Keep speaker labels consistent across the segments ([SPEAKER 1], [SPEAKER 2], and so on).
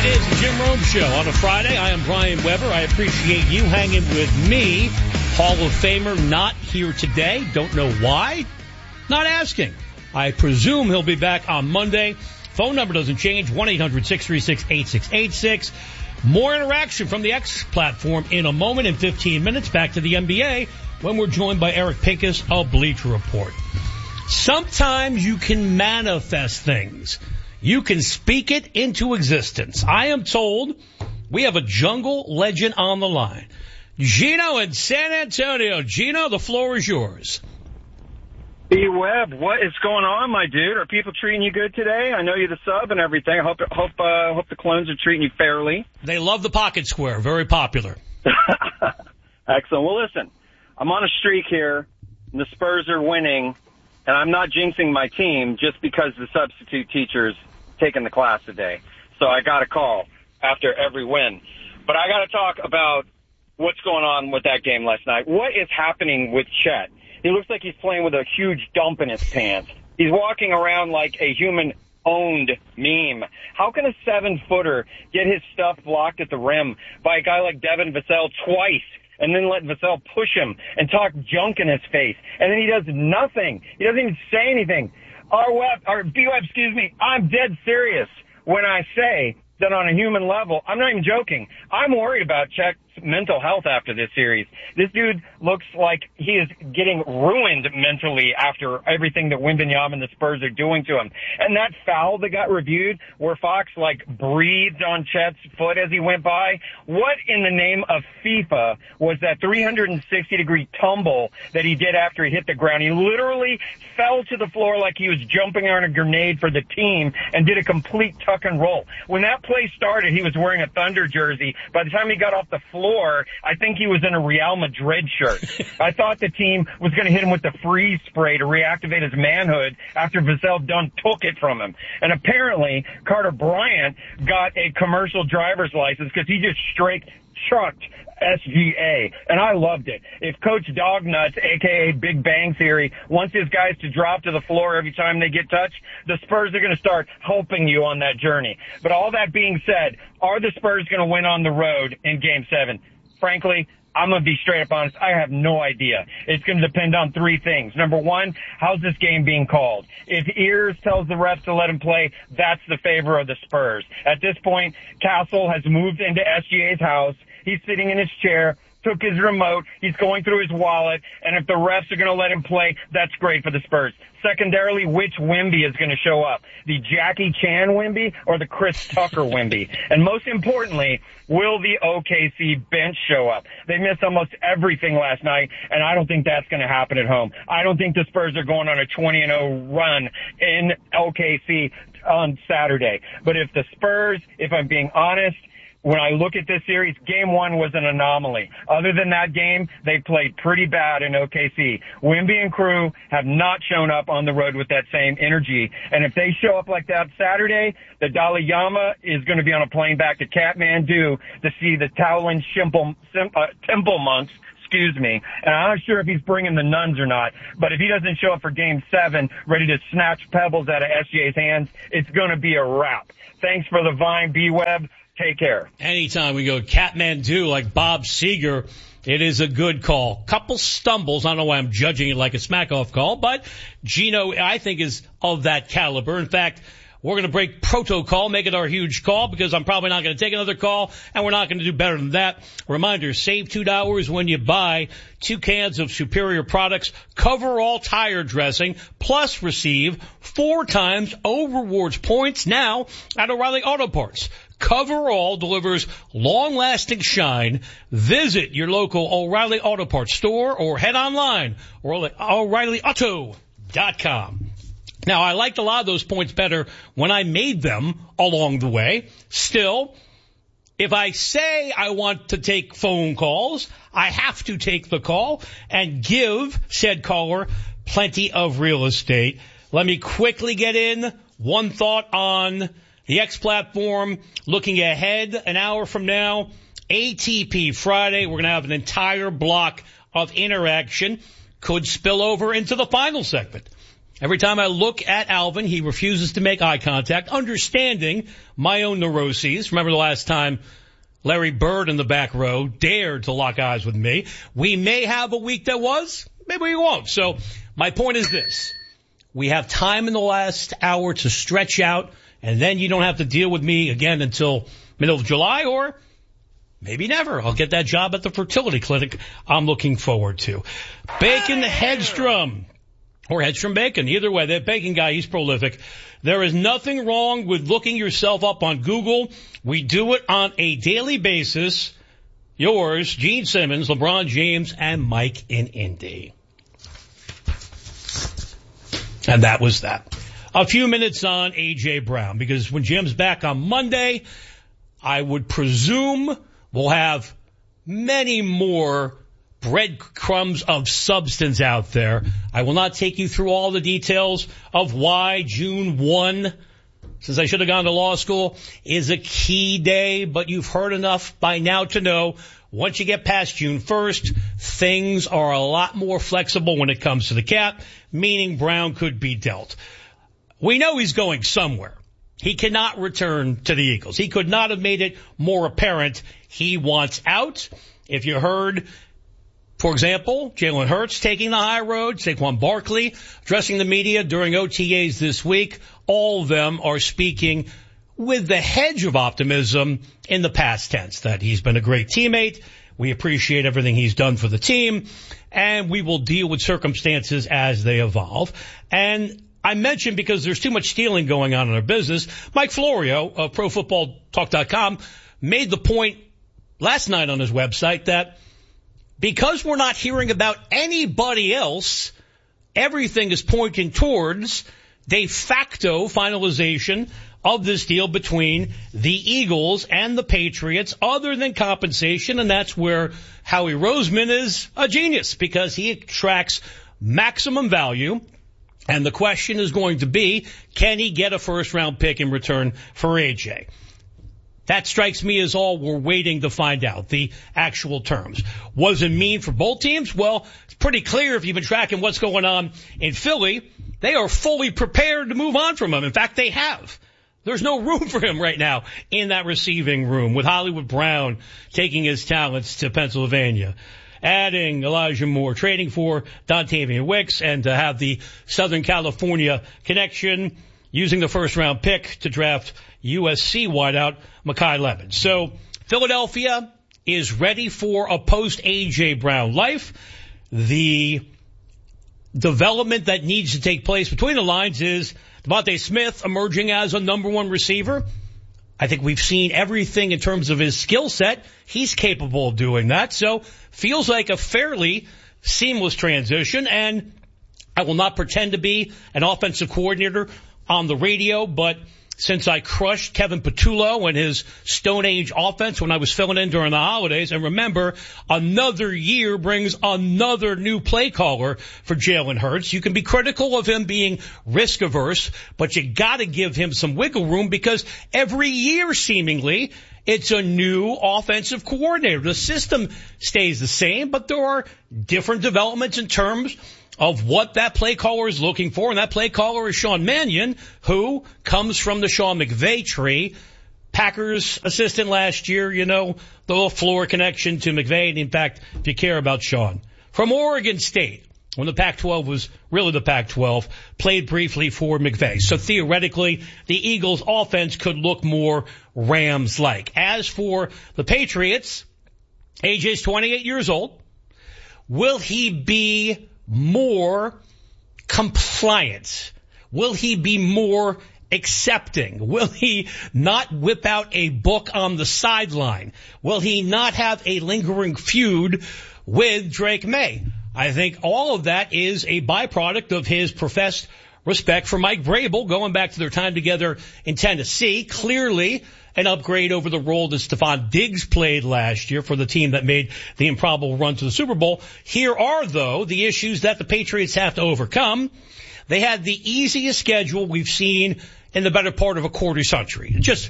[SPEAKER 1] It is the Jim Rome Show on a Friday. I am Brian Weber. I appreciate you hanging with me. Hall of Famer not here today. Don't know why. Not asking. I presume he'll be back on Monday. Phone number doesn't change. 1-800-636-8686. More interaction from the X platform in a moment. In 15 minutes, back to the NBA when we're joined by Eric Pincus of Bleacher Report. Sometimes you can manifest things. You can speak it into existence. I am told we have a jungle legend on the line. Gino in San Antonio. Gino, the floor is yours.
[SPEAKER 2] B-Web, what is going on, my dude? Are people treating you good today? I know you're the sub and everything. I hope the clones are treating you fairly.
[SPEAKER 1] They love the pocket square. Very popular.
[SPEAKER 2] Excellent. Well, listen, I'm on a streak here, and the Spurs are winning, and I'm not jinxing my team just because the substitute teacher's taking the class today. So I got a call after every win. But I got to talk about what's going on with that game last night. What is happening with Chet? He looks like he's playing with a huge dump in his pants. He's walking around like a human-owned meme. How can a 7-footer get his stuff blocked at the rim by a guy like Devin Vassell twice and then let Vassell push him and talk junk in his face? And then he does nothing. He doesn't even say anything. B-Web, excuse me, I'm dead serious when I say that on a human level, I'm not even joking. I'm worried about Chet's mental health after this series. This dude looks like he is getting ruined mentally after everything that Wembanyama and the Spurs are doing to him. And that foul that got reviewed where Fox, breathed on Chet's foot as he went by, what in the name of FIFA was that 360-degree tumble that he did after he hit the ground? He literally fell to the floor like he was jumping on a grenade for the team and did a complete tuck and roll. When that play started, he was wearing a Thunder jersey. By the time he got off the floor, I think he was in a Real Madrid shirt. I thought the team was going to hit him with the freeze spray to reactivate his manhood after Vassell Dunn took it from him. And apparently, Carter Bryant got a commercial driver's license because he just straight chucked SGA, and I loved it. If Coach Dognuts, a.k.a. Big Bang Theory, wants his guys to drop to the floor every time they get touched, the Spurs are going to start helping you on that journey. But all that being said, are the Spurs going to win on the road in Game 7? Frankly, I'm going to be straight up honest. I have no idea. It's going to depend on three things. Number one, how's this game being called? If Ears tells the refs to let him play, that's the favor of the Spurs. At this point, Castle has moved into SGA's house. He's sitting in his chair, took his remote, he's going through his wallet, and if the refs are going to let him play, that's great for the Spurs. Secondarily, which Wemby is going to show up? The Jackie Chan Wemby or the Chris Tucker Wemby? And most importantly, will the OKC bench show up? They missed almost everything last night, and I don't think that's going to happen at home. I don't think the Spurs are going on a 20-0 run in OKC on Saturday. But if the Spurs, if I'm being honest, when I look at this series, Game 1 was an anomaly. Other than that game, they played pretty bad in OKC. Wemby and crew have not shown up on the road with that same energy. And if they show up like that Saturday, the Dalai Lama is going to be on a plane back to Kathmandu to see the Shaolin Temple monks. Excuse me. And I'm not sure if he's bringing the nuns or not. But if he doesn't show up for Game 7, ready to snatch pebbles out of SGA's hands, it's going to be a wrap. Thanks for the Vine, B-Web. Take care.
[SPEAKER 1] Anytime we go Kathmandu like Bob Seger, it is a good call. Couple stumbles. I don't know why I'm judging it like a smack-off call, but Gino, I think, is of that caliber. In fact, we're going to break protocol, make it our huge call, because I'm probably not going to take another call, and we're not going to do better than that. Reminder, save $2 when you buy 2 cans of Superior Products Coverall Tire Dressing, plus receive 4 times O Rewards points now at O'Reilly Auto Parts. Coverall delivers long-lasting shine. Visit your local O'Reilly Auto Parts store or head online or O'ReillyAuto.com. Now, I liked a lot of those points better when I made them along the way. Still, if I say I want to take phone calls, I have to take the call and give said caller plenty of real estate. Let me quickly get in one thought on the X platform. Looking ahead an hour from now, ATP Friday, we're going to have an entire block of interaction. Could spill over into the final segment. Every time I look at Alvin, he refuses to make eye contact, understanding my own neuroses. Remember the last time Larry Bird in the back row dared to lock eyes with me. We may have a week that was, maybe we won't. So my point is this. We have time in the last hour to stretch out, and then you don't have to deal with me again until middle of July, or maybe never. I'll get that job at the fertility clinic I'm looking forward to. Bacon Hedstrom, or Hedstrom Bacon. Either way, that bacon guy, he's prolific. There is nothing wrong with looking yourself up on Google. We do it on a daily basis. Yours, Gene Simmons, LeBron James, and Mike in Indy. And that was that. A few minutes on A.J. Brown, because when Jim's back on Monday, I would presume we'll have many more breadcrumbs of substance out there. I will not take you through all the details of why June 1, since I should have gone to law school, is a key day, but you've heard enough by now to know once you get past June 1st, things are a lot more flexible when it comes to the cap, meaning Brown could be dealt. We know he's going somewhere. He cannot return to the Eagles. He could not have made it more apparent he wants out. If you heard, for example, Jalen Hurts taking the high road, Saquon Barkley addressing the media during OTAs this week, all of them are speaking with the hedge of optimism in the past tense, that he's been a great teammate. We appreciate everything he's done for the team, and we will deal with circumstances as they evolve. And I mentioned, because there's too much stealing going on in our business, Mike Florio of ProFootballTalk.com made the point last night on his website that because we're not hearing about anybody else, everything is pointing towards de facto finalization of this deal between the Eagles and the Patriots, other than compensation, and that's where Howie Roseman is a genius, because he extracts maximum value. And the question is going to be, can he get a first-round pick in return for AJ? That strikes me as all we're waiting to find out, the actual terms. What does it mean for both teams? Well, it's pretty clear if you've been tracking what's going on in Philly. They are fully prepared to move on from him. In fact, they have. There's no room for him right now in that receiving room, with Hollywood Brown taking his talents to Pennsylvania, adding Elijah Moore, trading for Dontavian Wicks, and to have the Southern California connection, using the first-round pick to draft USC wideout Mekhi Levin. So Philadelphia is ready for a post-A.J. Brown life. The development that needs to take place between the lines is Devontae Smith emerging as a number one receiver. I think we've seen everything in terms of his skill set. He's capable of doing that. So feels like a fairly seamless transition. And I will not pretend to be an offensive coordinator on the radio, but since I crushed Kevin Patullo and his Stone Age offense when I was filling in during the holidays, and remember, another year brings another new play caller for Jalen Hurts. You can be critical of him being risk averse, but you got to give him some wiggle room, because every year seemingly it's a new offensive coordinator. The system stays the same, but there are different developments in terms of what that play caller is looking for, and that play caller is Sean Mannion, who comes from the Sean McVay tree. Packers assistant last year, you know, the little floor connection to McVay, and in fact, if you care about Sean. From Oregon State, when the Pac-12 was really the Pac-12, played briefly for McVay. So theoretically, the Eagles' offense could look more Rams-like. As for the Patriots, AJ's 28 years old. Will he be more compliant? Will he be more accepting? Will he not whip out a book on the sideline? Will he not have a lingering feud with Drake May? I think all of that is a byproduct of his professed respect for Mike Vrabel, going back to their time together in Tennessee. Clearly an upgrade over the role that Stephon Diggs played last year for the team that made the improbable run to the Super Bowl. Here are, though, the issues that the Patriots have to overcome. They had the easiest schedule we've seen in the better part of a quarter century. Just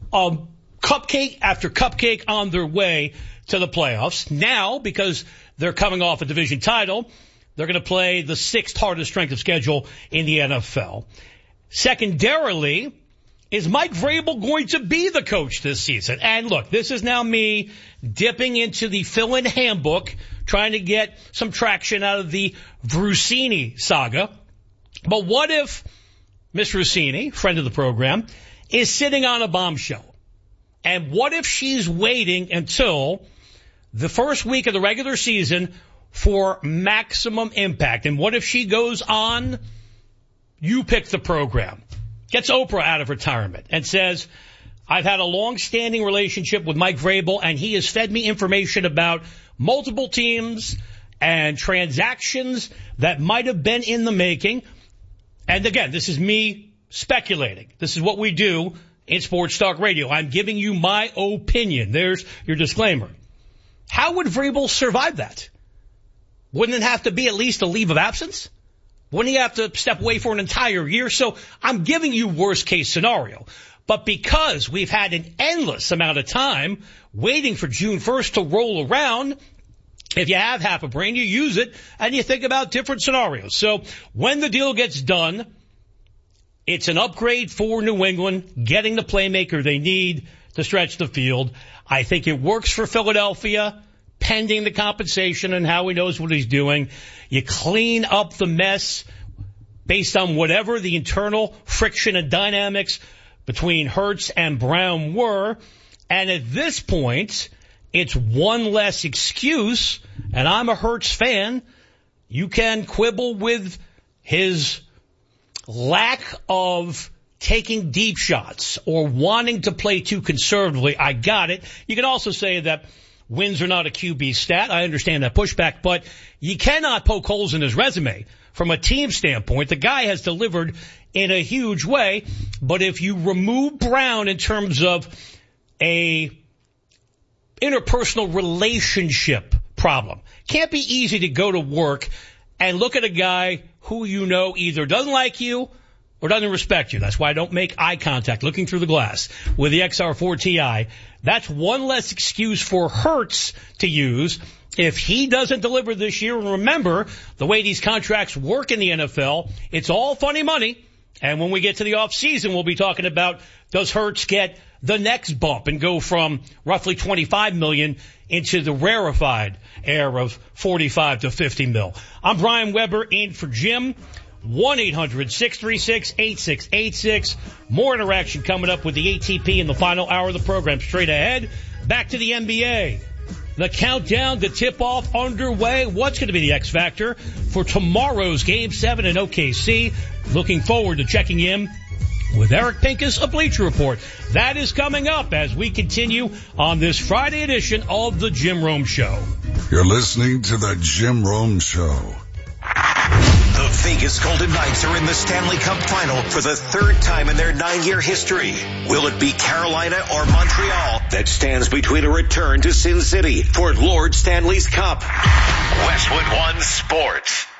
[SPEAKER 1] cupcake after cupcake on their way to the playoffs. Now, because they're coming off a division title, They're going to play the 6th hardest strength of schedule in the NFL. Secondarily, is Mike Vrabel going to be the coach this season? And look, this is now me dipping into the fill-in handbook, trying to get some traction out of the Vrusini saga. But what if Miss Vrusini, friend of the program, is sitting on a bombshell? And what if she's waiting until the first week of the regular season for maximum impact? And what if she goes on, you pick the program, gets Oprah out of retirement and says, I've had a long-standing relationship with Mike Vrabel, and he has fed me information about multiple teams and transactions that might have been in the making. And again, this is me speculating. This is what we do in Sports Talk Radio. I'm giving you my opinion. There's your disclaimer. How would Vrabel survive that? Wouldn't it have to be at least a leave of absence? Wouldn't he have to step away for an entire year? So I'm giving you worst case scenario. But because we've had an endless amount of time waiting for June 1st to roll around, if you have half a brain, you use it and you think about different scenarios. So when the deal gets done, it's an upgrade for New England, getting the playmaker they need to stretch the field. I think it works for Philadelphia, pending the compensation and how he knows what he's doing. You clean up the mess based on whatever the internal friction and dynamics between Hurts and Brown were. And at this point, it's one less excuse. And I'm a Hurts fan. You can quibble with his lack of taking deep shots or wanting to play too conservatively. I got it. You can also say that wins are not a QB stat. I understand that pushback, but you cannot poke holes in his resume. From a team standpoint, the guy has delivered in a huge way, but if you remove Brown in terms of a interpersonal relationship problem, can't be easy to go to work and look at a guy who you know either doesn't like you or doesn't respect you. That's why I don't make eye contact looking through the glass with the XR4 Ti. That's one less excuse for Hurts to use if he doesn't deliver this year. And remember, the way these contracts work in the NFL, it's all funny money. And when we get to the offseason, we'll be talking about, does Hurts get the next bump and go from roughly $25 million into the rarefied air of $45 to $50 million. I'm Brian Weber in for Jim. 1-800-636-8686. More interaction coming up with the ATP in the final hour of the program. Straight ahead, back to the NBA. The countdown to tip-off underway. What's going to be the X factor for tomorrow's Game 7 in OKC? Looking forward to checking in with Eric Pincus of Bleacher Report. That is coming up as we continue on this Friday edition of The Jim Rome Show.
[SPEAKER 3] You're listening to The Jim Rome Show.
[SPEAKER 4] The Vegas Golden Knights are in the Stanley Cup Final for the 3rd time in their 9-year history. Will it be Carolina or Montreal that stands between a return to Sin City for Lord Stanley's Cup? Westwood One Sports.